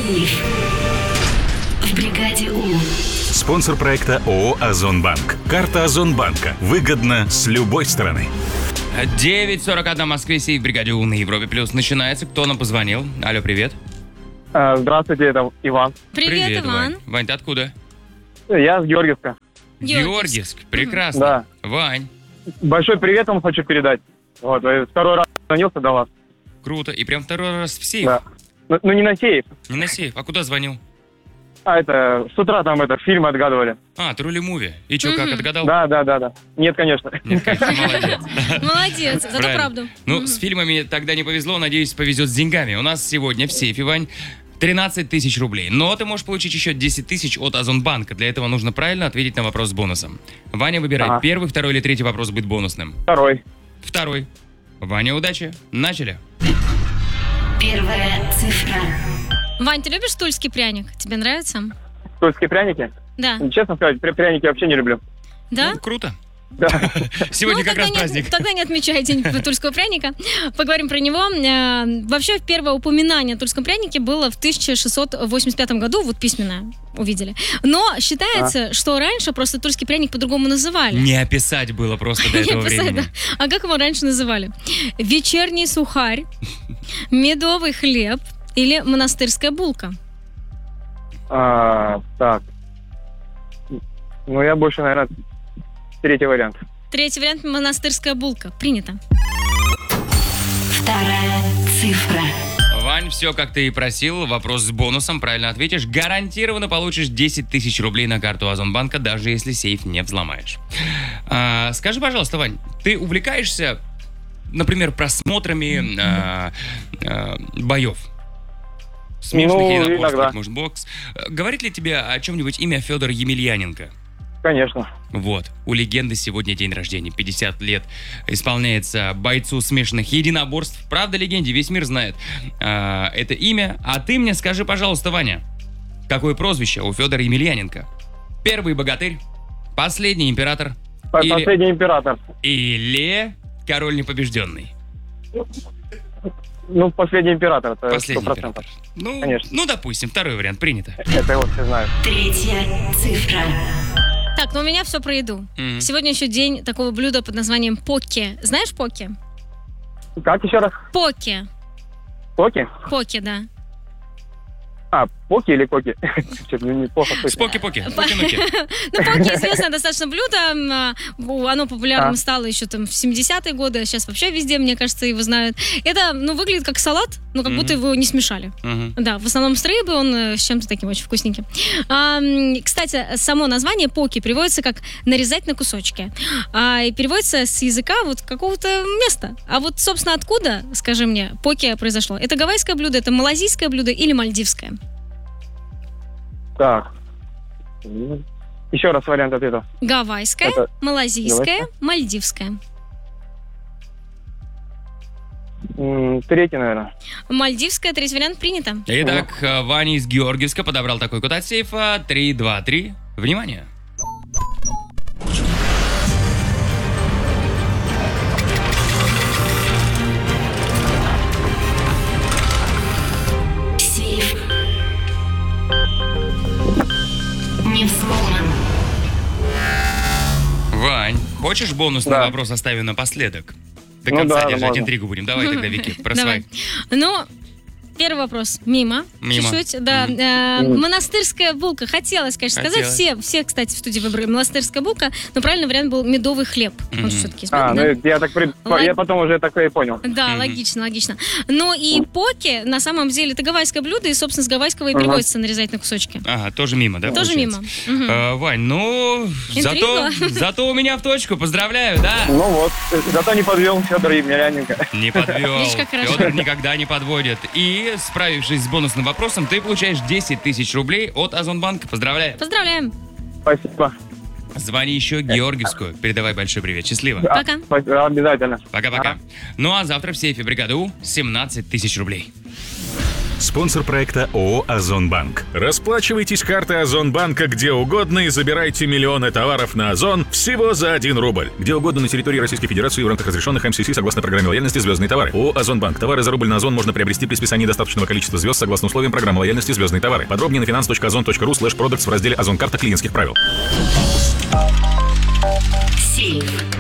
Сейф в бригаде У. Спонсор проекта ООО «Озонбанк». Карта Озонбанка. Выгодно с любой стороны. 9:41 в Москве, сейф в бригаде У на Европе Плюс начинается. Кто нам позвонил? Алло, привет. Здравствуйте, это Иван. Привет, Иван. Вань, ты откуда? Я с Георгиевска. Георгиевск. Прекрасно. Да. Вань, Большой привет вам хочу передать. Вот, второй раз звонился до вас. круто. И прям второй раз в сейф? Да. Ну, не на сейф. Не на сейф. А куда звонил? С утра там фильмы отгадывали. Трули муви. И что, как отгадал? Да. Нет, конечно. Нет, конечно, молодец. Молодец, зато Правильно. правду. Ну, с фильмами тогда не повезло, надеюсь, повезет с деньгами. У нас сегодня в сейфе, Вань, 13 тысяч рублей. Но ты можешь получить еще 10 тысяч от Озонбанка. Для этого нужно правильно ответить на вопрос с бонусом. Ваня, выбирай. Ага. Первый, второй или третий вопрос будет бонусным. Второй. Ваня, удачи. Начали. Первая цифра. Вань, ты любишь тульский пряник? Тебе нравится? Тульские пряники? Да. Честно сказать, пряники вообще не люблю. Да? Ну, круто. Да. Сегодня как тогда раз праздник. Тогда не отмечай день тульского пряника. Поговорим про него. Вообще, первое упоминание о тульском прянике было в 1685 году, вот письменное увидели. Но считается, что раньше просто тульский пряник по-другому называли. Не описать было просто до этого Не писать, времени. да. А как его раньше называли? Вечерний сухарь, медовый хлеб или монастырская булка? Так. Ну, я больше, наверное, третий вариант. Третий вариант – монастырская булка. Принято. Вторая цифра. Вань, все как ты и просил. Вопрос с бонусом. Правильно ответишь. Гарантированно получишь 10 тысяч рублей на карту Озонбанка, даже если сейф не взломаешь. Скажи, пожалуйста, Вань, ты увлекаешься, например, просмотрами боев? Смешных единоборств, иногда. как, может, бокс. Говорит ли тебе о чем-нибудь имя Федор Емельяненко? Конечно. Вот, у легенды сегодня день рождения, 50 лет исполняется бойцу смешанных единоборств. Правда, легенде, весь мир знает это имя. А ты мне скажи, пожалуйста, Ваня, какое прозвище у Федора Емельяненко? Первый богатырь, последний император Последний император. или король непобежденный? Ну, последний император, это Последний 100%. император. Ну, Конечно. ну, допустим, второй вариант принято. Это его все знают. Третья цифра. Так, ну у меня все про еду. Мгм. Сегодня еще день такого блюда под названием поке. Знаешь поке? Как еще раз? Поке. Поки? Поке, да. Поки или коки? Что-то неплохо слышно. Споки-поки, поки-нуки. Ну, поке известное достаточно блюдо. Оно популярным стало еще там в 70-е годы. Сейчас вообще везде, мне кажется, его знают. Это, выглядит как салат, но как будто его не смешали. Мгм. Да, в основном с рыбой, он с чем-то таким очень вкусненьким. Кстати, само название поки переводится как «нарезать на кусочки». И переводится с языка вот какого-то места. А вот, собственно, откуда, скажи мне, поки произошло? Это гавайское блюдо, это малазийское блюдо или мальдивское? Так. Еще раз вариант ответа. Гавайское, Это малазийское, мальдивское. Третий, наверное. Мальдивское, третий вариант принято. Итак, Ваня из Георгиевска подобрал такой код от сейфа. 3, 2, 3. Внимание. Сейф не взломан. Вань, хочешь бонусный Да. вопрос оставим напоследок? До Ну конца да, держать можно. интригу будем. Давай тогда, Вики, Давай. просвай. Ну, первый вопрос. Мимо. Мимо. Чуть-чуть, да. Монастырская булка. Хотелось, конечно, сказать. Хотелось. Все, кстати, в студии выбрали монастырская булка, но правильный вариант был медовый хлеб. Он все-таки из меда, да? Я потом уже так и понял. Да, логично. Но и поки, на самом деле, это гавайское блюдо, и, собственно, с гавайского и переводится нарезать на кусочки. Ага, тоже мимо, да? Тоже получается? мимо. Мгм. Вань, ну, Интрига. зато у меня в точку. Поздравляю, да? Ну вот, зато не подвел Федор Емельяненко. Не подвел. Видишь, как хорошо. Федор никогда не подводит. И, справившись с бонусным вопросом, ты получаешь 10 тысяч рублей от Озонбанка. Поздравляю. Поздравляем. Спасибо. Звони еще Георгиевскую. Передавай большой привет. Счастливо. Пока. Обязательно. Пока-пока. Ну а завтра в сейфе бригады У 17 тысяч рублей. Спонсор проекта ООО «Озонбанк». Расплачивайтесь картой Озонбанка где угодно и забирайте миллионы товаров на Озон всего за 1 рубль. Где угодно на территории Российской Федерации в рамках разрешенных МСС согласно программе лояльности «Звездные товары». ООО «Озонбанк». Товары за рубль на Озон можно приобрести при списании достаточного количества звезд согласно условиям программы лояльности «Звездные товары». Подробнее на finance.ozon.ru/products в разделе «Озон. Карта клиентских правил». Сейф.